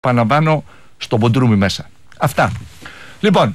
Παναλαμβάνω, στο μποντρούμι μέσα. Αυτά. Λοιπόν,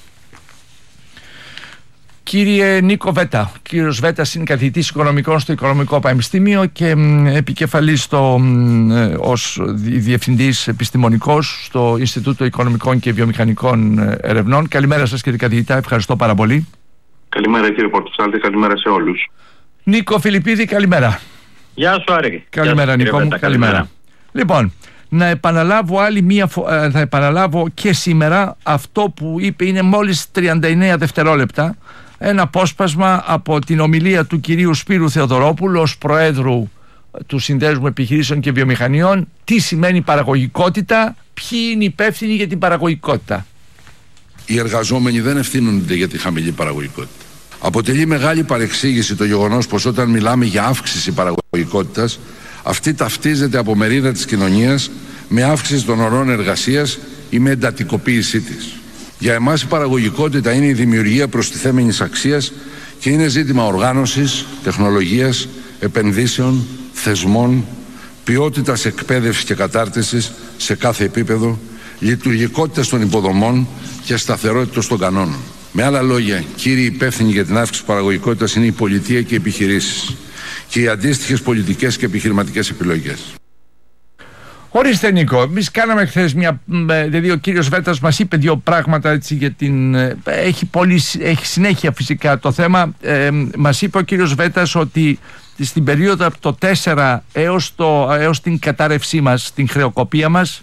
κύριε Νίκο Βέτα, κύριος Βέτας είναι καθηγητής οικονομικών στο Οικονομικό Πανεπιστήμιο και επικεφαλής ως διευθυντής επιστημονικός στο Ινστιτούτο Οικονομικών και Βιομηχανικών Ερευνών. Καλημέρα σας, κύριε καθηγητά, ευχαριστώ πάρα πολύ. Καλημέρα, κύριε Πορτοσάλτη, καλημέρα σε όλους. Νίκο Φιλιππίδη, καλημέρα. Γεια σου, Άρη. Καλημέρα, Νίκο μου, καλημέρα. Λοιπόν, να επαναλάβω και σήμερα αυτό που είπε, είναι μόλις 39 δευτερόλεπτα, ένα απόσπασμα από την ομιλία του κυρίου Σπύρου Θεοδωρόπουλου ως Προέδρου του Συνδέσμου Επιχειρήσεων και Βιομηχανιών. Τι σημαίνει παραγωγικότητα, ποιοι είναι υπεύθυνοι για την παραγωγικότητα. Οι εργαζόμενοι δεν ευθύνονται για τη χαμηλή παραγωγικότητα. Αποτελεί μεγάλη παρεξήγηση το γεγονός πως όταν μιλάμε για αύξηση παραγωγικότητας, αυτή ταυτίζεται από μερίδα της κοινωνίας με αύξηση των ωρών εργασίας ή με εντατικοποίησή της. Για εμάς η παραγωγικότητα είναι η δημιουργία προστιθέμενης αξίας και είναι ζήτημα οργάνωσης, τεχνολογίας, επενδύσεων, θεσμών, ποιότητας εκπαίδευσης και κατάρτισης σε κάθε επίπεδο, λειτουργικότητας των υποδομών και σταθερότητας των κανόνων. Με άλλα λόγια, κύριοι υπεύθυνοι για την αύξηση της παραγωγικότητας είναι η πολιτεία και οι επιχειρήσεις και οι αντίστοιχες πολιτικές και επιχειρηματικές επιλογές. Ορίστε, Νίκο, εμείς κάναμε χθες δηλαδή ο κύριος Βέτας μας είπε δύο πράγματα έτσι, για την, έχει συνέχεια φυσικά το θέμα. Μας είπε ο κύριος Βέτας ότι στην περίοδο από το 4 έως την κατάρρευσή μας, την χρεοκοπία μας,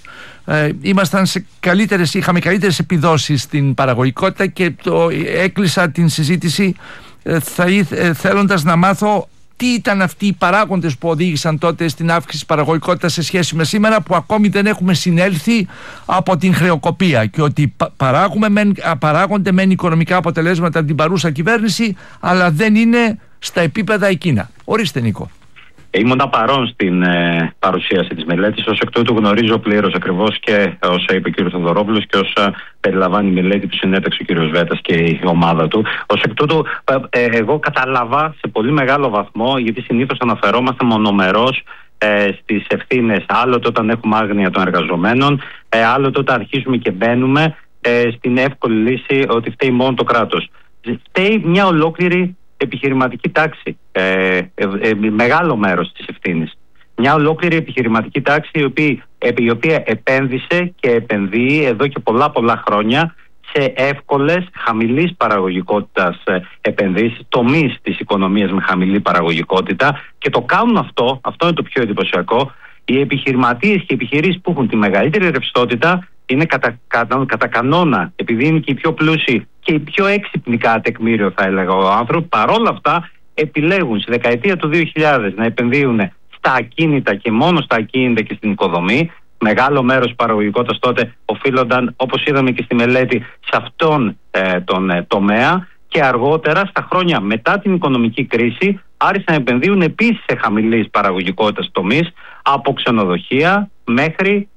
είχαμε καλύτερες επιδόσεις στην παραγωγικότητα και έκλεισα την συζήτηση θέλοντας να μάθω τι ήταν αυτοί οι παράγοντες που οδήγησαν τότε στην αύξηση παραγωγικότητας σε σχέση με σήμερα, που ακόμη δεν έχουμε συνέλθει από την χρεοκοπία, και ότι παράγονται μεν οικονομικά αποτελέσματα από την παρούσα κυβέρνηση, αλλά δεν είναι στα επίπεδα εκείνα. Ορίστε, Νίκο. Ήμουν παρόν στην παρουσίαση της μελέτης, ως εκ τούτου γνωρίζω πλήρως ακριβώς και όσα είπε ο κ. Θεοδωρόπουλος και όσα περιλαμβάνει η μελέτη που συνέταξε ο κ. Βέτας και η ομάδα του. Ως εκ τούτου, εγώ κατάλαβα σε πολύ μεγάλο βαθμό, γιατί συνήθως αναφερόμαστε μονομερώς στις ευθύνες, άλλοτε όταν έχουμε άγνοια των εργαζομένων, άλλοτε όταν αρχίζουμε και μπαίνουμε στην εύκολη λύση ότι φταίει μόνο το κράτος. Φταίει μια ολόκληρη επιχειρηματική τάξη, μεγάλο μέρος της ευθύνης. Μια ολόκληρη επιχειρηματική τάξη η οποία επένδυσε και επενδύει εδώ και πολλά χρόνια σε εύκολες, χαμηλής παραγωγικότητας επενδύσεις, τομείς της οικονομίας με χαμηλή παραγωγικότητα, και το κάνουν αυτό είναι το πιο εντυπωσιακό. Οι επιχειρηματίες και οι επιχειρήσεις που έχουν τη μεγαλύτερη ρευστότητα είναι κατά κανόνα, επειδή είναι και οι πιο πλούσιοι και οι πιο έξυπνοι κατά τεκμήριο, θα έλεγα, ο άνθρωπος, παρόλα αυτά επιλέγουν στη δεκαετία του 2000 να επενδύουν στα ακίνητα και μόνο στα ακίνητα και στην οικοδομή. Μεγάλο μέρος της παραγωγικότητας τότε οφείλονταν, όπως είδαμε και στη μελέτη, σε αυτόν τον τομέα, και αργότερα, στα χρόνια μετά την οικονομική κρίση, άρχισαν να επενδύουν επίσης σε χαμηλής παραγωγικότητας τομείς, από ξενοδοχεία μέχρι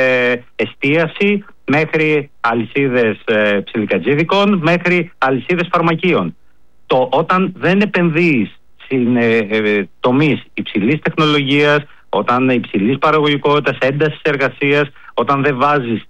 εστίαση, μέχρι αλυσίδες ψιλικατζίδικων, μέχρι αλυσίδες φαρμακείων. Όταν δεν επενδύεις στην τομείς υψηλής τεχνολογίας, όταν υψηλής παραγωγικότητας, έντασης εργασίας, όταν δεν βάζεις,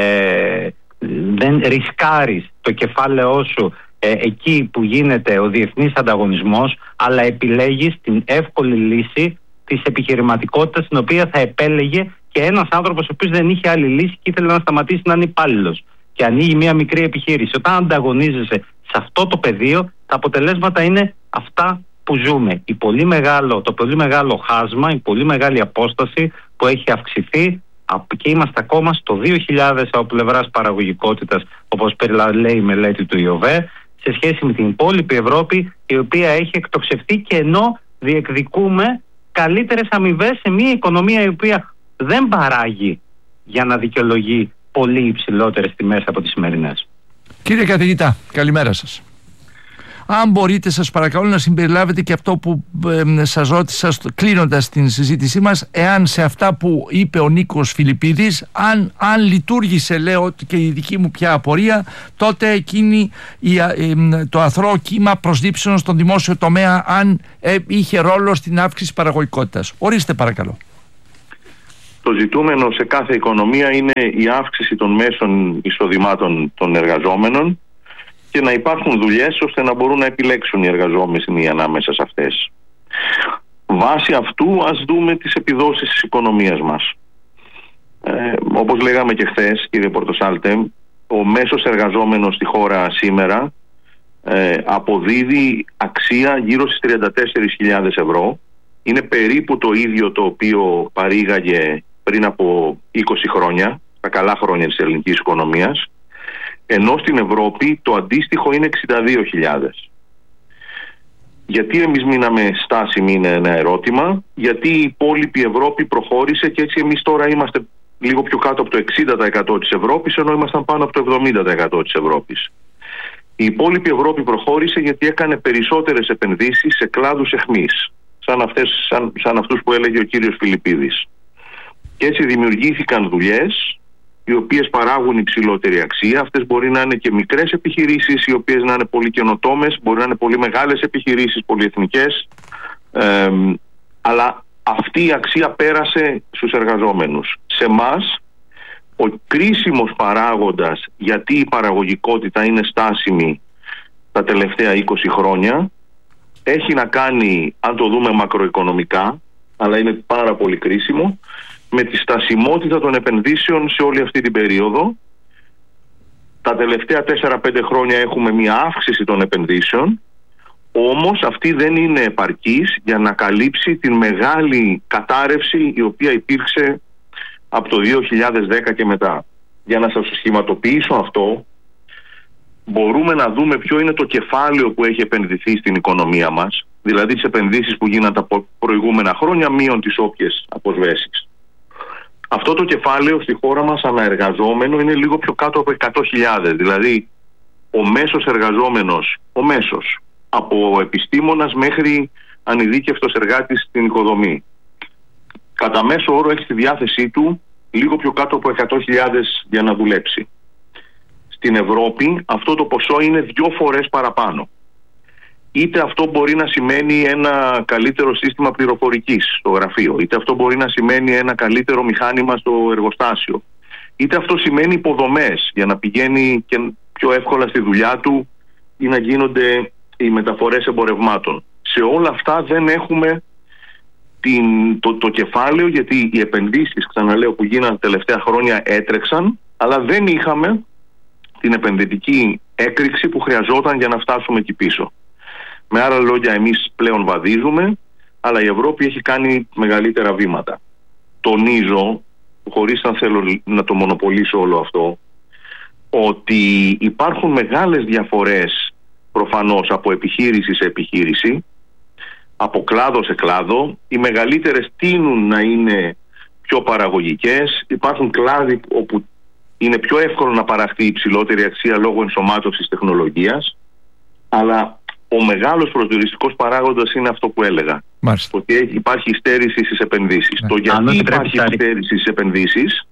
δεν ρισκάρεις το κεφάλαιό σου εκεί που γίνεται ο διεθνής ανταγωνισμός, αλλά επιλέγεις την εύκολη λύση της επιχειρηματικότητας, την οποία θα επέλεγε και ένας άνθρωπος ο οποίος δεν είχε άλλη λύση και ήθελε να σταματήσει να είναι υπάλληλος και ανοίγει μια μικρή επιχείρηση. Όταν ανταγωνίζεσαι σε αυτό το πεδίο, τα αποτελέσματα είναι αυτά που ζούμε. Το πολύ μεγάλο χάσμα, η πολύ μεγάλη απόσταση που έχει αυξηθεί, και είμαστε ακόμα στο 2000 από πλευράς παραγωγικότητας, όπως λέει η μελέτη του ΙΟΒΕ, σε σχέση με την υπόλοιπη Ευρώπη, η οποία έχει εκτοξευτεί, και ενώ διεκδικούμε καλύτερες αμοιβές σε μια οικονομία η οποία δεν παράγει για να δικαιολογεί πολύ υψηλότερες τιμές από τις σημερινές. Κύριε καθηγητά, καλημέρα σας. Αν μπορείτε, σας παρακαλώ, να συμπεριλάβετε και αυτό που σας ρώτησα κλείνοντας την συζήτησή μας, εάν σε αυτά που είπε ο Νίκος Φιλιππίδης, αν λειτουργήσε, λέω, και η δική μου πια απορία, τότε εκείνη το αθρώο κύμα προσλήψεων στον δημόσιο τομέα, αν είχε ρόλο στην αύξηση παραγωγικότητας. Ορίστε, παρακαλώ. Το ζητούμενο σε κάθε οικονομία είναι η αύξηση των μέσων εισοδημάτων των εργαζόμενων και να υπάρχουν δουλειές ώστε να μπορούν να επιλέξουν οι εργαζόμενοι ανάμεσα σε αυτές. Βάσει αυτού ας δούμε τις επιδόσεις της οικονομίας μας. Όπως λέγαμε και χθες, κύριε Πορτοσάλτε, ο μέσος εργαζόμενος στη χώρα σήμερα αποδίδει αξία γύρω στις 34.000 ευρώ. Είναι περίπου το ίδιο το οποίο παρήγαγε πριν από 20 χρόνια, τα καλά χρόνια της ελληνικής οικονομίας, ενώ στην Ευρώπη το αντίστοιχο είναι 62.000. Γιατί εμείς μείναμε στάσιμοι είναι ένα ερώτημα, γιατί η υπόλοιπη Ευρώπη προχώρησε και έτσι εμείς τώρα είμαστε λίγο πιο κάτω από το 60% της Ευρώπης, ενώ ήμασταν πάνω από το 70% της Ευρώπης. Η υπόλοιπη Ευρώπη προχώρησε γιατί έκανε περισσότερες επενδύσεις σε κλάδους εχμής, σαν αυτούς που έλεγε ο κύριος Φιλιππίδης. Και έτσι δημιουργήθηκαν δουλειές οι οποίες παράγουν υψηλότερη αξία. Αυτές μπορεί να είναι και μικρές επιχειρήσεις οι οποίες να είναι πολύ καινοτόμες, μπορεί να είναι πολύ μεγάλες επιχειρήσεις, πολυεθνικές, αλλά αυτή η αξία πέρασε στους εργαζόμενους. Σε εμάς, ο κρίσιμος παράγοντας γιατί η παραγωγικότητα είναι στάσιμη τα τελευταία 20 χρόνια έχει να κάνει, αν το δούμε μακροοικονομικά, αλλά είναι πάρα πολύ κρίσιμο, με τη στασιμότητα των επενδύσεων σε όλη αυτή την περίοδο. Τα τελευταία 4-5 χρόνια έχουμε μια αύξηση των επενδύσεων, όμως αυτή δεν είναι επαρκής για να καλύψει την μεγάλη κατάρρευση η οποία υπήρξε από το 2010 και μετά. Για να σας σχηματοποιήσω αυτό, μπορούμε να δούμε ποιο είναι το κεφάλαιο που έχει επενδυθεί στην οικονομία μας, δηλαδή τις επενδύσεις που γίναν τα προηγούμενα χρόνια, μείον τις όποιες αποσβέσεις. Αυτό το κεφάλαιο στη χώρα μας αναεργαζόμενο είναι λίγο πιο κάτω από 100.000, δηλαδή ο μέσος εργαζόμενος, από επιστήμονας μέχρι ανειδίκευτος εργάτης στην οικοδομή, κατά μέσο όρο έχει στη διάθεσή του λίγο πιο κάτω από 100.000 για να δουλέψει. Στην Ευρώπη αυτό το ποσό είναι 2 φορές παραπάνω. Είτε αυτό μπορεί να σημαίνει ένα καλύτερο σύστημα πληροφορικής στο γραφείο, είτε αυτό μπορεί να σημαίνει ένα καλύτερο μηχάνημα στο εργοστάσιο, είτε αυτό σημαίνει υποδομές για να πηγαίνει και πιο εύκολα στη δουλειά του ή να γίνονται οι μεταφορές εμπορευμάτων. Σε όλα αυτά δεν έχουμε το κεφάλαιο, γιατί οι επενδύσεις, ξαναλέω, που γίνανε τα τελευταία χρόνια έτρεξαν, αλλά δεν είχαμε την επενδυτική έκρηξη που χρειαζόταν για να φτάσουμε εκεί πίσω. Με άλλα λόγια, εμείς πλέον βαδίζουμε, αλλά η Ευρώπη έχει κάνει μεγαλύτερα βήματα. Τονίζω, χωρίς να θέλω να το μονοπολίσω όλο αυτό, ότι υπάρχουν μεγάλες διαφορές προφανώς από επιχείρηση σε επιχείρηση, από κλάδο σε κλάδο. Οι μεγαλύτερες τείνουν να είναι πιο παραγωγικές. Υπάρχουν κλάδοι όπου είναι πιο εύκολο να παραχθεί υψηλότερη αξία λόγω ενσωμάτωσης τεχνολογίας, αλλά ο μεγάλος προσδιοριστικός παράγοντας είναι αυτό που έλεγα. Μάλιστα. Ότι υπάρχει υστέρηση στις επενδύσεις. Το γιατί υπάρχει υστέρηση στις επενδύσεις,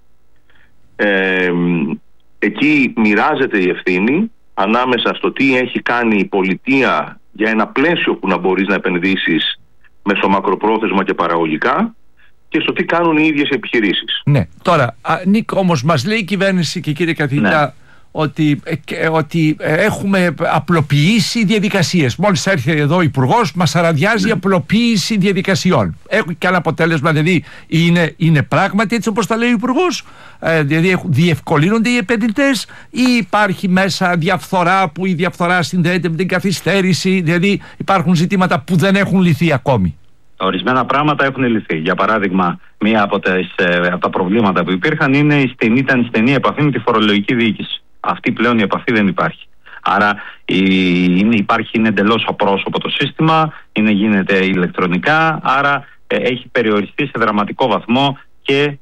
εκεί μοιράζεται η ευθύνη ανάμεσα στο τι έχει κάνει η πολιτεία για ένα πλαίσιο που να μπορείς να επενδύσεις μεσομακροπρόθεσμα και παραγωγικά, και στο τι κάνουν οι ίδιες επιχειρήσεις. Ναι. Τώρα, Νίκ, όμως μας λέει η κυβέρνηση και κύριε καθηγητά, ότι έχουμε απλοποιήσει διαδικασίες. Μόλις έρχεται εδώ ο Υπουργός, μας αραδιάζει απλοποίηση διαδικασιών. Έχουν και ένα αποτέλεσμα, δηλαδή είναι πράγματι έτσι όπως τα λέει ο Υπουργός, δηλαδή διευκολύνονται οι επενδυτές, ή υπάρχει μέσα διαφθορά που η διαφθορά συνδέεται με την καθυστέρηση, δηλαδή υπάρχουν ζητήματα που δεν έχουν λυθεί ακόμη? Ορισμένα πράγματα έχουν λυθεί. Για παράδειγμα, μία από τα προβλήματα που υπήρχαν ήταν η στενή επαφή με τη φορολογική διοίκηση. Αυτή πλέον η επαφή δεν υπάρχει. Άρα είναι εντελώς απρόσωπο το σύστημα, γίνεται ηλεκτρονικά, άρα έχει περιοριστεί σε δραματικό βαθμό και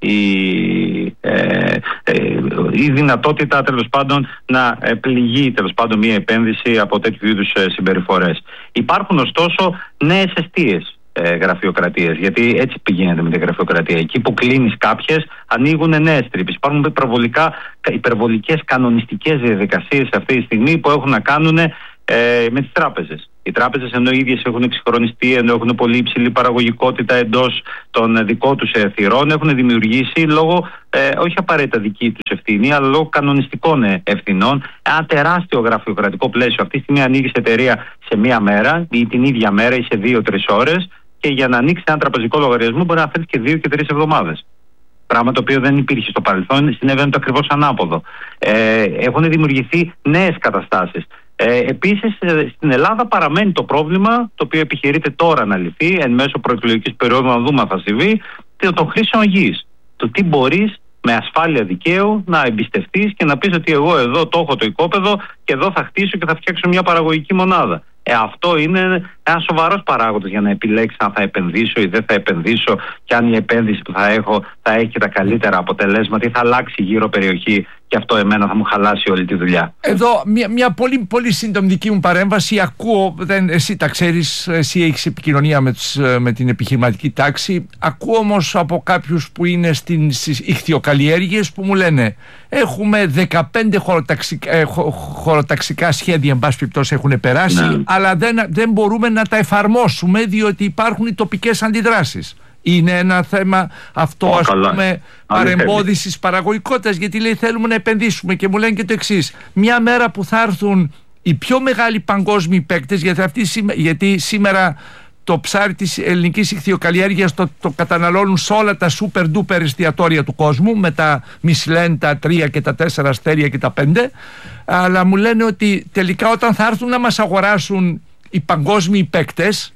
η δυνατότητα τέλος πάντων να πληγεί μία επένδυση από τέτοιου είδους συμπεριφορές. Υπάρχουν ωστόσο νέες εστίες γραφειοκρατίες, γιατί έτσι πηγαίνεται με τη γραφειοκρατία. Εκεί που κλείνεις κάποιες, ανοίγουν νέες τρύπες. Υπάρχουν υπερβολικές κανονιστικές διαδικασίες αυτή τη στιγμή που έχουν να κάνουν με τις τράπεζες. Οι τράπεζες ενώ οι ίδιες έχουν εξυγχρονιστεί, ενώ έχουν πολύ υψηλή παραγωγικότητα εντός των δικών τους θυρών, έχουν δημιουργήσει λόγω όχι απαραίτητα δική τους ευθύνη, αλλά λόγω κανονιστικών ευθυνών ένα τεράστιο γραφειοκρατικό πλαίσιο. Αυτή τη στιγμή ανοίγεις εταιρεία σε μία μέρα ή την ίδια μέρα ή σε 2-3 ώρες, και για να ανοίξει ένα τραπεζικό λογαριασμό μπορεί να φέρει και 2 και 3 εβδομάδες. Πράγμα το οποίο δεν υπήρχε στο παρελθόν, συνέβαινε το ακριβώς ανάποδο. Έχουν δημιουργηθεί νέες καταστάσεις. Επίσης, στην Ελλάδα παραμένει το πρόβλημα, το οποίο επιχειρείται τώρα να λυθεί, εν μέσω προεκλογικής περίοδου, να δούμε αν θα συμβεί, των χρήσεων γης. Το τι μπορείς με ασφάλεια δικαίου να εμπιστευτείς και να πεις ότι εγώ εδώ το έχω το οικόπεδο και εδώ θα χτίσω και θα φτιάξω μια παραγωγική μονάδα. Αυτό είναι ένα σοβαρός παράγοντας για να επιλέξεις αν θα επενδύσω ή δεν θα επενδύσω, και αν η επένδυση που θα έχω θα έχει τα καλύτερα αποτελέσματα ή θα αλλάξει γύρω περιοχή και αυτό εμένα θα μου χαλάσει όλη τη δουλειά. Εδώ μια πολύ, πολύ σύντομη δική μου παρέμβαση. Ακούω, εσύ τα ξέρεις, εσύ έχεις επικοινωνία με την επιχειρηματική τάξη. Ακούω όμως από κάποιους που είναι στις ιχθυοκαλλιέργειες που μου λένε έχουμε 15 χωροταξικά σχέδια, εν πάση περιπτώσει, έχουν περάσει, αλλά δεν μπορούμε να τα εφαρμόσουμε διότι υπάρχουν οι τοπικές αντιδράσεις. Είναι ένα θέμα αυτό, ας πούμε, παρεμπόδισης παραγωγικότητας, γιατί λέει θέλουμε να επενδύσουμε, και μου λένε και το εξής: μια μέρα που θα έρθουν οι πιο μεγάλοι παγκόσμιοι παίκτες, γιατί σήμερα το ψάρι της ελληνικής ιχθυοκαλλιέργειας το καταναλώνουν σε όλα τα super duper εστιατόρια του κόσμου, με τα Michelin, τα 3 και τα 4 αστέρια και τα 5, αλλά μου λένε ότι τελικά όταν θα έρθουν να μας αγοράσουν οι παγκόσμιοι παίκτες,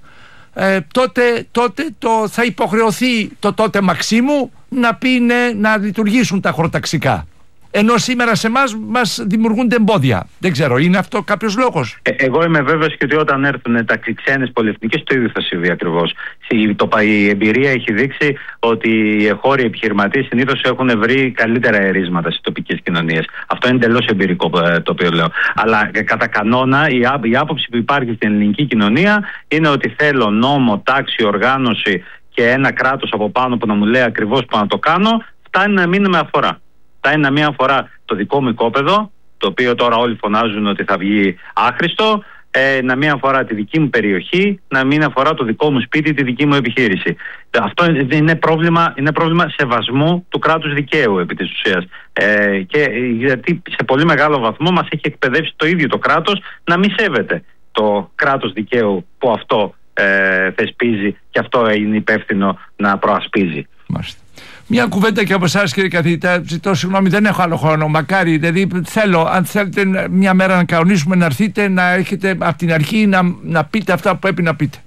τότε θα υποχρεωθεί το τότε Μαξίμου να πει ναι, να λειτουργήσουν τα χωροταξικά. Ενώ σήμερα σε εμάς μας δημιουργούνται εμπόδια. Δεν ξέρω, είναι αυτό κάποιος λόγος? Εγώ είμαι βέβαιος και ότι όταν έρθουν τα ξένες πολυεθνικές το ίδιο θα συμβεί ακριβώς. Η εμπειρία έχει δείξει ότι οι εγχώροι επιχειρηματίες συνήθως έχουν βρει καλύτερα ερίσματα στις τοπικές κοινωνίες. Αυτό είναι εντελώς εμπειρικό το οποίο λέω. Αλλά κατά κανόνα η άποψη που υπάρχει στην ελληνική κοινωνία είναι ότι θέλω νόμο, τάξη, οργάνωση και ένα κράτος από πάνω που να μου λέει ακριβώς που να το κάνω. Φτάνει να μην με αφορά. Φτάνει να μην αφορά το δικό μου οικόπεδο, το οποίο τώρα όλοι φωνάζουν ότι θα βγει άχρηστο, να μην αφορά τη δική μου περιοχή, να μην αφορά το δικό μου σπίτι, τη δική μου επιχείρηση. Αυτό είναι πρόβλημα σεβασμού του κράτους δικαίου επί της ουσίας. Και γιατί σε πολύ μεγάλο βαθμό μας έχει εκπαιδεύσει το ίδιο το κράτος να μην σέβεται το κράτος δικαίου που αυτό θεσπίζει και αυτό είναι υπεύθυνο να προασπίζει. Μάλιστα. Μια κουβέντα και από εσάς, κύριε καθηγητά, ζητώ συγγνώμη, δεν έχω άλλο χρόνο. Μακάρι, δηλαδή θέλω, αν θέλετε μια μέρα να κανονίσουμε, να έρθετε, να έχετε από την αρχή να πείτε αυτά που πρέπει να πείτε.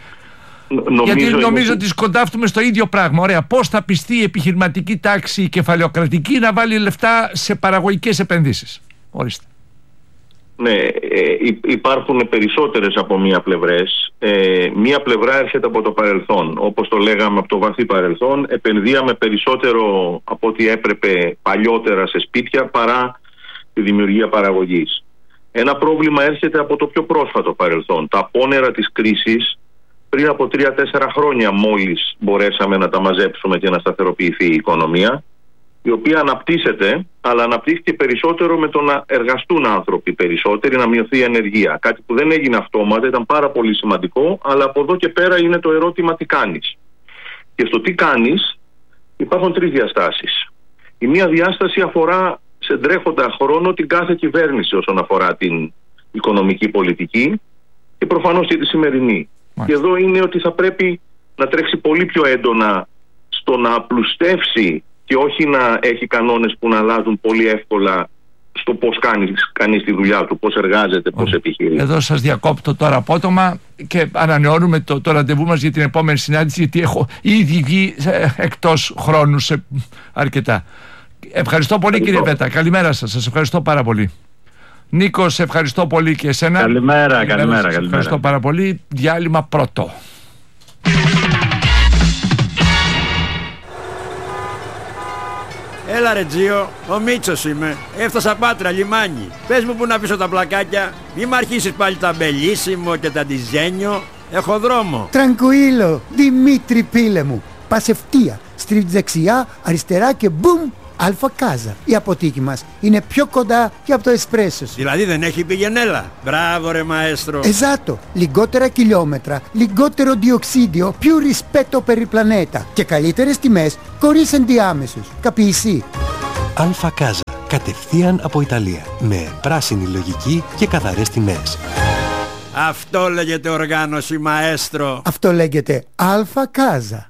Γιατί νομίζω ότι σκοντάφτουμε στο ίδιο πράγμα. Ωραία, πώς θα πιστεί η επιχειρηματική τάξη, η κεφαλαιοκρατική, να βάλει λεφτά σε παραγωγικές επενδύσεις? Ορίστε. Ναι, υπάρχουν περισσότερες από μία πλευρές. Μία πλευρά έρχεται από το παρελθόν. Όπως το λέγαμε, από το βαθύ παρελθόν, επενδύαμε περισσότερο από ό,τι έπρεπε παλιότερα σε σπίτια παρά τη δημιουργία παραγωγής. Ένα πρόβλημα έρχεται από το πιο πρόσφατο παρελθόν. Τα απόνερα της κρίσης πριν από 3-4 χρόνια μόλις μπορέσαμε να τα μαζέψουμε και να σταθεροποιηθεί η οικονομία, η οποία αναπτύσσεται, αλλά αναπτύχθηκε περισσότερο με το να εργαστούν άνθρωποι περισσότεροι, να μειωθεί η ανεργία. Κάτι που δεν έγινε αυτόματα, ήταν πάρα πολύ σημαντικό, αλλά από εδώ και πέρα είναι το ερώτημα τι κάνεις. Και στο τι κάνεις υπάρχουν 3 διαστάσεις. Η μία διάσταση αφορά σε τρέχοντα χρόνο την κάθε κυβέρνηση όσον αφορά την οικονομική πολιτική και προφανώς και τη σημερινή. Και εδώ είναι ότι θα πρέπει να τρέξει πολύ πιο έντονα στο να απλουστεύσει και όχι να έχει κανόνες που να αλλάζουν πολύ εύκολα στο πώς κάνει κανείς τη δουλειά του, πώς εργάζεται, πώς επιχειρεί. Εδώ σας διακόπτω τώρα απότομα και ανανεώνουμε το ραντεβού μας για την επόμενη συνάντηση, γιατί έχω ήδη βγει εκτός χρόνου σε αρκετά. Ευχαριστώ πολύ, κύριε Βέτα. Καλημέρα σας. Σας ευχαριστώ πάρα πολύ. Νίκο, σε ευχαριστώ πολύ και εσένα. Καλημέρα. Ευχαριστώ πάρα πολύ. Διάλειμμα πρώτο. Έλα ρε Τζίο, ο Μίτσος είμαι. Έφτασα Πάτρα, λιμάνι. Πες μου που να πείσω τα πλακάκια. Μη μ' αρχίσεις πάλι τα μπελίσιμο και τα ντιζένιο. Έχω δρόμο. Τρανκουίλο, Δημήτρη πίλε μου. Πας ευθεία, στρίβεις δεξιά, αριστερά και μπουμ, Αλφα Κάζα. Η αποθήκη μας είναι πιο κοντά και από το εσπρέσο σου. Δηλαδή δεν έχει πηγενέλα. Μπράβο ρε μαέστρο. Esatto, λιγότερα χιλιόμετρα, λιγότερο διοξίδιο, più rispetto per il pianeta και καλύτερες τιμές χωρίς ενδιάμεσους. Capisci? Αλφα Κάζα. Κατευθείαν από Ιταλία. Με πράσινη λογική και καθαρές τιμές. Αυτό λέγεται οργάνωση μαέστρο. Αυτό λέγεται Αλφα Κάζα.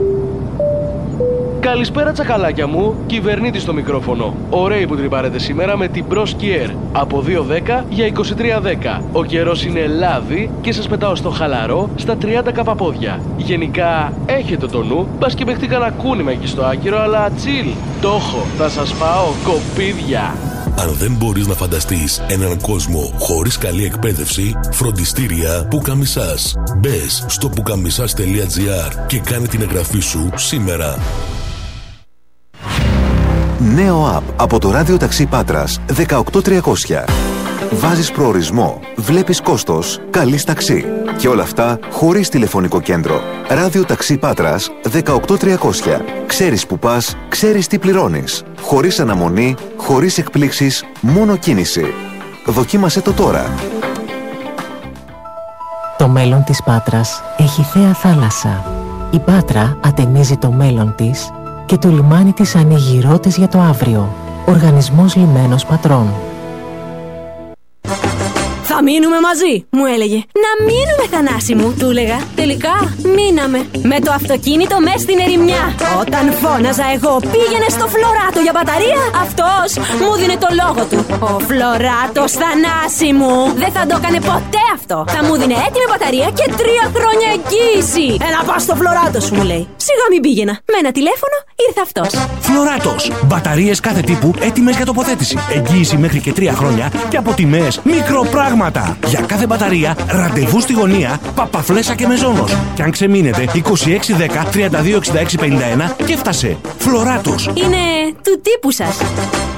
Καλησπέρα τσακαλάκια μου, κυβερνήτης στο μικρόφωνο. Ωραίοι που τρυπάρετε σήμερα με την Bros Kier. Από 2.10 για 23.10. Ο καιρός είναι λάδι και σας πετάω στο χαλαρό στα 30 καπαπόδια. Γενικά έχετε το νου, μπας και παιχτεί κανένα κούνημα εκεί στο άκυρο, αλλά chill. Το έχω, θα σας πάω κοπίδια. Αν δεν μπορείς να φανταστείς έναν κόσμο χωρίς καλή εκπαίδευση, φροντιστήρια Πουκαμισάς. Μπες στο pukamisas.gr και κάνε την εγγραφή σου σήμερα. Νέο app από το ράδιο ταξί Πάτρας 18300. Βάζεις προορισμό, βλέπεις κόστος, καλείς ταξί. Και όλα αυτά χωρίς τηλεφωνικό κέντρο. Ράδιο ταξί Πάτρας 18300. Ξέρεις που πας, ξέρεις τι πληρώνεις. Χωρίς αναμονή, χωρίς εκπλήξεις, μόνο κίνηση. Δοκίμασέ το τώρα. Το μέλλον της Πάτρας έχει θέα θάλασσα. Η Πάτρα ατενίζει το μέλλον της και το λιμάνι της ανοίγει ρότες για το αύριο. Οργανισμός Λιμένος Πατρών. Θα μείνουμε μαζί, μου έλεγε. Να μείνουμε, Θανάση μου, του έλεγα. Τελικά μείναμε. Με το αυτοκίνητο μες στην ερημιά. Όταν φώναζα εγώ πήγαινε στο Φλωράτο για μπαταρία, αυτός μου δίνε το λόγο του. Ο Φλωράτος, Θανάση μου, δεν θα το έκανε ποτέ αυτό. Θα μου δίνε έτοιμη μπαταρία και 3 χρόνια εγγύηση. Έλα πας στο Φλωράτο σου, μου λέει. Σιγά μην πήγαινα. Με ένα τηλέφωνο ήρθε αυτός. Φλωράτος. Μπαταρίες κάθε τύπου έτοιμες για τοποθέτηση. Εγγύηση μέχρι και 3 χρόνια και από τιμές μικροπράγματα. Για κάθε μπαταρία, ραντεβού στη γωνία, Παπαφλέσσα και Μεζόνος. Και αν ξεμείνετε, 2610 326651 και έφτασε. Φλωράτος. Είναι του τύπου σας.